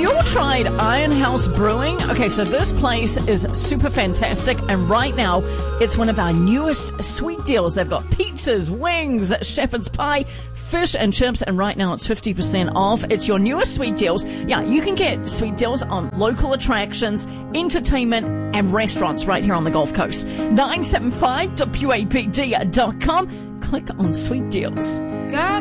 you ever tried Iron House Brewing? Okay, so this place is super fantastic, and right now it's one of our newest sweet deals. They've got pizzas, wings, shepherd's pie, fish and chips, and right now it's 50% off. It's your newest sweet deals. Yeah, you can get sweet deals on local attractions, entertainment, and restaurants right here on the Gulf Coast. 975.wapd.com. Click on Sweet Deals. Got